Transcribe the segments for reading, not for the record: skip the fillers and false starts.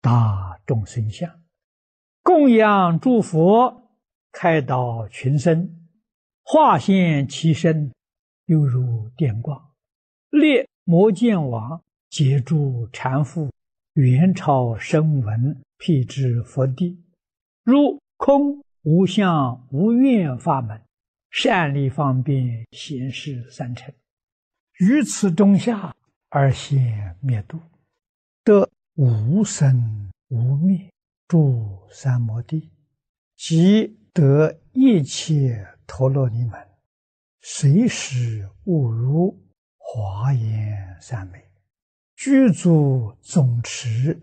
大众生相，供养诸佛，开导群生，化现其身，犹如电光，列摩犍王，截住禅父，元朝声闻，辟支佛地，如空无相无愿法门，善利方便显示三乘，于此中下而现灭度，得无生无灭住三摩地，即得一切陀罗尼门，随时悟如华严三昧，具足总持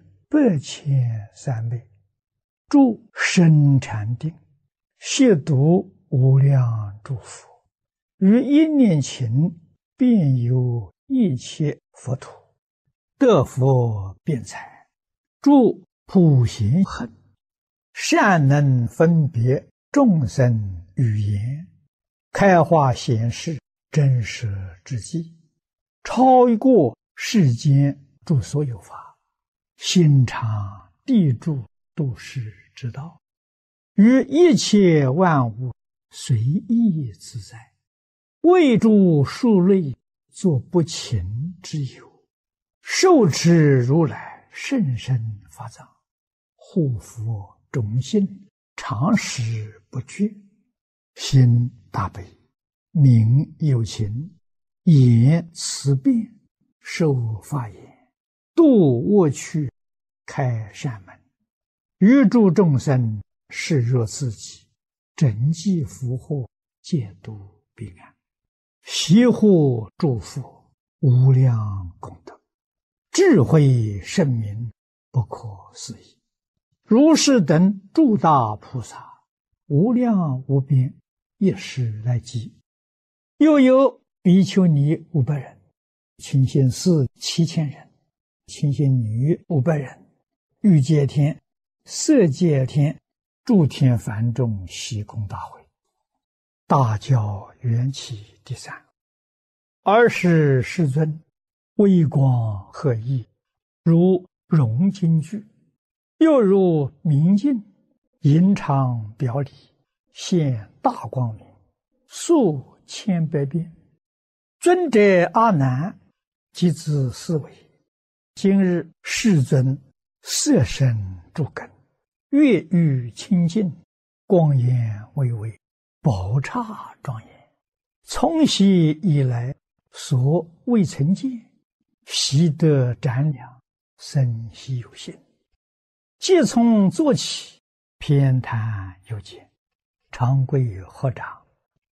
8,300昧，住深禅定，亵渎无量诸佛，于一念勤遍游一切佛土，得佛辩才，住普贤行，善能分别众生语言，开化显示真实之际，超过世间诸所有法，心常地住度世之道，于一切万物随意自在，为诸数类作不勤之有，受持如来甚深法藏，护佛忠信，常时不绝，心大悲，名有情，言慈辩，受法言，度恶趣，开善门，于诸众生视若自己，整济福祸，戒度彼岸，悉护诸佛，无量功德，智慧圣明，不可思议。如是等诸大菩萨，无量无边，一时来集。又有比丘尼500人，清心寺7000人，清心女500人，欲界天、色界天、诸天梵众悉供大会，大教缘起第3。尔时世尊微光赫熠，如融金具，又如明镜，银常表里，现大光明，数千百变。尊者阿难即自思维，今日世尊色身诸根，月欲清净，光颜巍巍，宝刹庄严，从昔以来所未曾见，习得瞻量，生希有心。即从坐起，偏袒有见，长跪合掌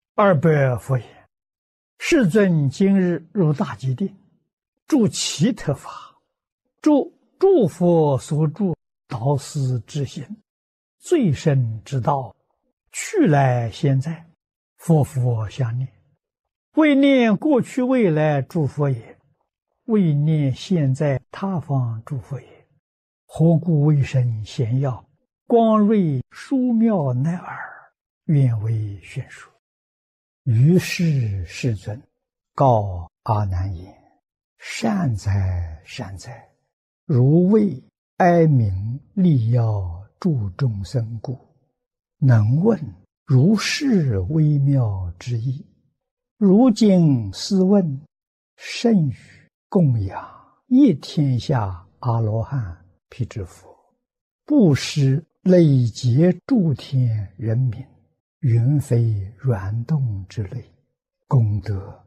，200佛言：世尊今日入大吉定，住奇特法，住诸佛所住导师之心，最深之道，去来现在，佛佛相念，为念过去未来诸佛也，为念现在他方诸佛也。何故为身显耀，光瑞殊妙乃尔，愿为宣说。于是世尊告阿难言：善哉善哉，如为哀鸣利要助众生故，能问如是微妙之意。如今斯问，甚于供养一天下阿罗汉辟支佛，布施累劫诸天人民，云非软动之类，功德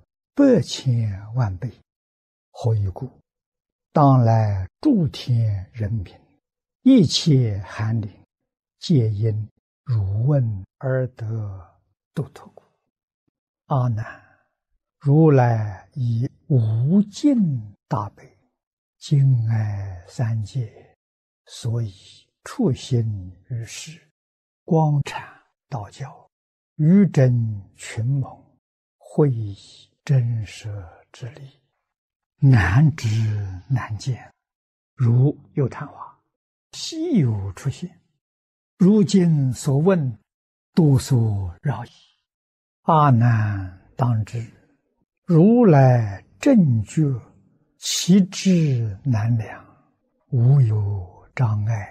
8,000万倍。何以故？当来诸天人民，一切寒灵，皆因汝问而得度脱故。阿难，如来以无尽大悲，敬爱三界，所以处心于世，光阐道教，于真群蒙，会以真实之理，难知难见，如有昙花，稀有出现。如今所问，多所扰矣。阿难当知，如来正觉，其智难量，无有障碍。